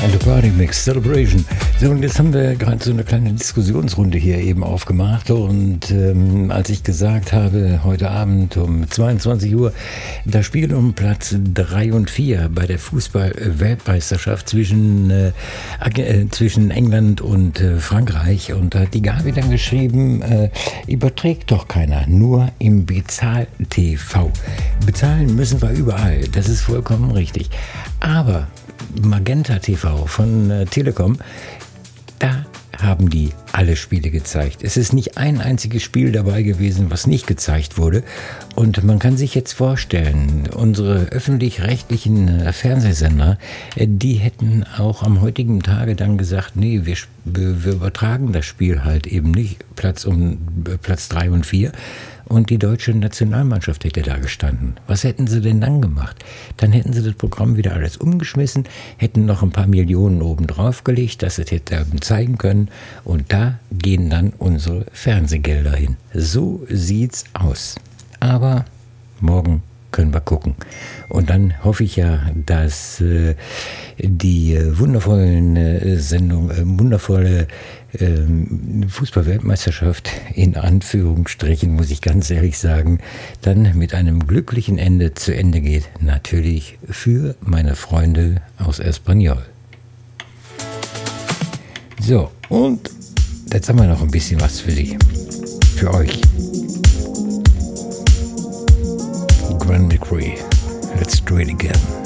The Party Mix Celebration. So, und jetzt haben wir gerade so eine kleine Diskussionsrunde hier eben aufgemacht. Und als ich gesagt habe, heute Abend um 22 Uhr, das Spiel um Platz 3 und 4 bei der Fußball-Weltmeisterschaft zwischen England und Frankreich. Und da hat die Gabi dann geschrieben, überträgt doch keiner, nur im Bezahl-TV. Bezahlen müssen wir überall, das ist vollkommen richtig. Aber Magenta TV von Telekom, da haben die alle Spiele gezeigt. Es ist nicht ein einziges Spiel dabei gewesen, was nicht gezeigt wurde. Und man kann sich jetzt vorstellen, unsere öffentlich-rechtlichen Fernsehsender, die hätten auch am heutigen Tage dann gesagt, nee, wir übertragen das Spiel halt eben nicht, Platz 3 und 4. Und die deutsche Nationalmannschaft hätte da gestanden. Was hätten sie denn dann gemacht? Dann hätten sie das Programm wieder alles umgeschmissen, hätten noch ein paar Millionen oben drauf gelegt, dass sie das hätte zeigen können. Und da gehen dann unsere Fernsehgelder hin. So sieht's aus. Aber morgen können wir gucken. Und dann hoffe ich ja, dass die wundervolle Fußball-Weltmeisterschaft in Anführungsstrichen, muss ich ganz ehrlich sagen, dann mit einem glücklichen Ende zu Ende geht. Natürlich für meine Freunde aus Espanyol. So, und jetzt haben wir noch ein bisschen was für Sie, für euch. Grand Decree, let's do it again.